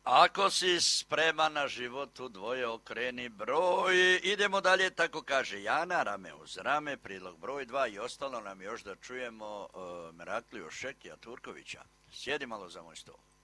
Ako si spreman na životu, dvoje okreni broj. Idemo dalje, tako kaže Jana, rame uz rame, prilog broj 2 i ostalo nam još da čujemo Merakliju Šekija Turkovića. Sjedi malo za moj stol.